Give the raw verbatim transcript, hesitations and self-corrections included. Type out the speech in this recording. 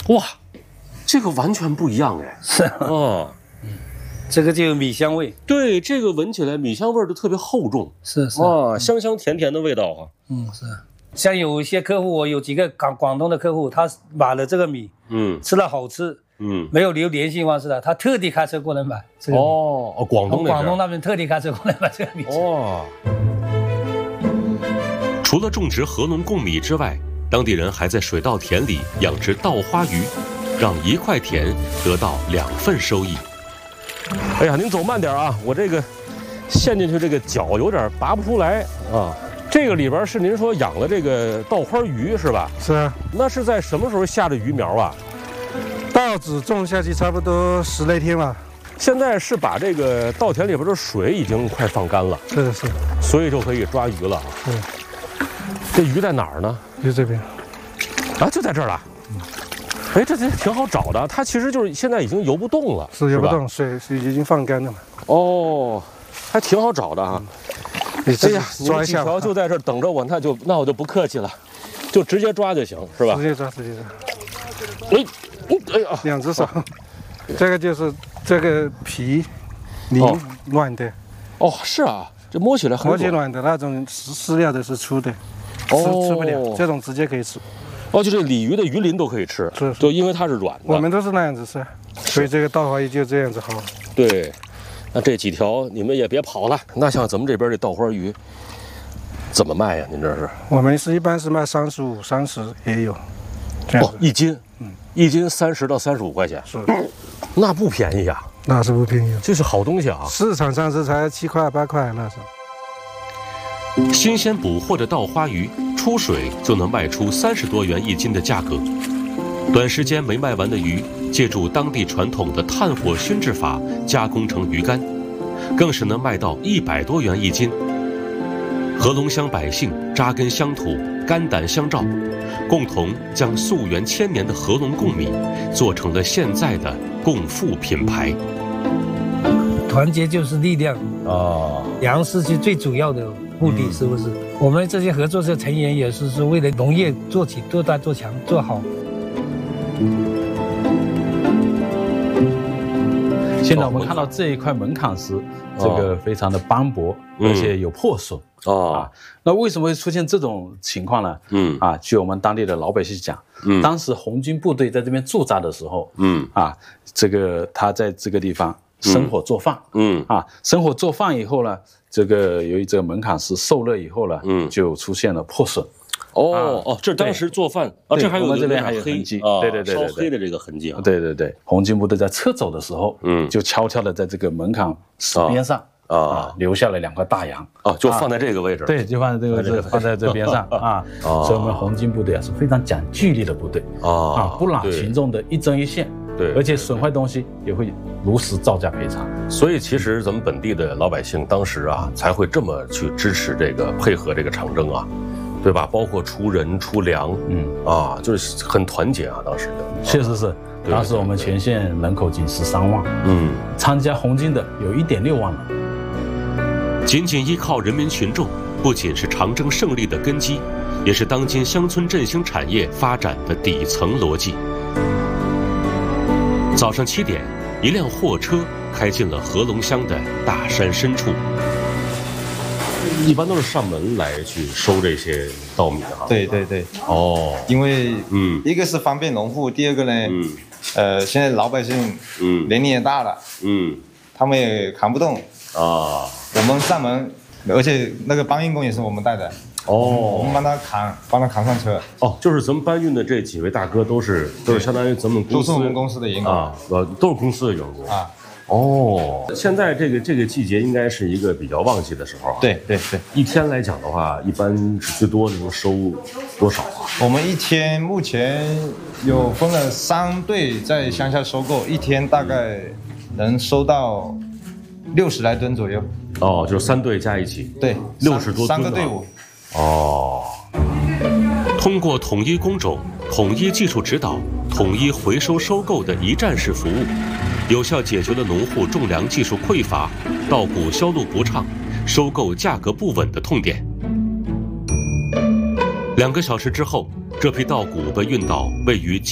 哇，这个完全不一样哎。 是哦， 嗯，这个就有米香味。 对，这个闻起来米香味儿就特别厚重。 是是。 哇，香香甜甜的味道啊。 嗯，是。像有一些客户，我有几个广广东的客户，他买了这个米，嗯，吃了好吃。嗯，没有留联系方式的，他特地开车过来买这个米。 哦哦，广东那边， 广东那边特地开车过来买这个米。 哦。 除了种植合龙贡米之外，当地人还在水稻田里养殖稻花鱼，让一块田得到两份收益。 哎呀，您走慢点啊，我这个陷进去这个脚有点拔不出来啊。这个里边是您说养了这个稻花鱼是吧？ 是啊。 那是在什么时候下的鱼苗啊？ 稻子种下去差不多十来天了， 现在是把这个稻田里边的水已经快放干了， 是是， 所以就可以抓鱼了。 是， 这鱼在哪儿呢？ 就这边， 啊，就在这儿了。嗯，哎，这这挺好找的，它其实就是现在已经游不动了， 是游不动，水水已经放干了嘛。 哦，还挺好找的啊。 你哎呀， 抓一下， 条就在这儿等着我，那就那我就不客气了，就直接抓就行，是吧？ 直接抓，直接抓。哎。哎呀， 两只手，这个就是这个皮泥软的。 哦，是啊，这摸起来很摸起软的那种饲料的是粗的，吃吃不了，这种直接可以吃。 哦，就这鲤鱼的鱼鳞都可以吃， 是， 就因为它是软的。 我们都是那样子吃，所以这个稻花鱼就这样子好。 对，那这几条你们也别跑了。那像咱们这边这稻花鱼怎么卖呀？您这是？ 我们是一般是卖三十五、三十也有。 哦，一斤。嗯。一斤三十到三十五块钱， 是， 那不便宜啊， 那是不便宜， 这是好东西啊。 市场上是才七块八块那种。新鲜捕获的稻花鱼出水就能卖出三十多元一斤的价格，短时间没卖完的鱼，借助当地传统的炭火熏制法加工成鱼干，更是能卖到一百多元一斤。合龙乡百姓扎根乡土，肝胆相照。共同将溯源千年的合龙贡米做成了现在的贡富品牌。 团结就是力量哦，粮食是最主要的目的，嗯、是不是？我们这些合作社成员也是是为了农业做起做大做强做好。 现在我们看到这一块门槛石，这个非常的斑驳，而且有破损。哦，啊，那为什么会出现这种情况呢？嗯，啊，据我们当地的老百姓讲，嗯，当时红军部队在这边驻扎的时候，嗯，啊，这个他在这个地方生火做饭，嗯，啊，生火做饭以后呢，这个由于这个门槛石受热以后呢，嗯，就出现了破损。 哦哦，这当时做饭啊，这还有我们这边还有痕迹，对对对， 烧黑的这个痕迹啊， 对对对，红军部队在撤走的时候，嗯，就悄悄的在这个门槛石边上。啊，留下了两块大洋啊，就放在这个位置。 对，就放在这个位置，放在这边上啊。所以我们红军部队啊是非常讲纪律的部队啊，不拿群众的一针一线。对，而且损坏东西也会如实照价赔偿。 所以其实咱们本地的老百姓当时啊才会这么去支持这个配合这个长征啊，对吧？包括出人出粮，嗯啊，就是很团结啊，当时的。 确实是，当时我们全县人口仅十三万，嗯，参加红军的有一点六万人。 仅仅依靠人民群众，不仅是长征胜利的根基，也是当今乡村振兴产业发展的底层逻辑。早上七点，一辆货车开进了合龙乡的大山深处。 一般都是上门来去收这些稻米的哈。 对对对。 哦。 因为嗯，一个是方便农户，第二个呢，嗯，呃，现在老百姓嗯年龄也大了，嗯，他们也扛不动啊。我们上门，而且那个搬运工也是我们带的。哦，我们帮他扛，帮他扛上车。 哦，就是咱们搬运的这几位大哥都是都是相当于咱们公司， 都是我们公司的员工啊，呃，都是公司的员工啊。哦，现在这个这个季节应该是一个比较旺季的时候啊。 对对对， 一天来讲的话，一般是最多能收多少啊？ 我们一天目前有分了三队在乡下收购，一天大概能收到六十来吨左右。 哦，就是三队加一起， 对， 六十多吨、啊、 三个队伍。 哦， 通过统一工种、统一技术指导、统一回收收购的一站式服务，有效解决了农户种粮技术匮乏、稻谷销路不畅、收购价格不稳的痛点。两个小时之后，这批稻谷被运到位于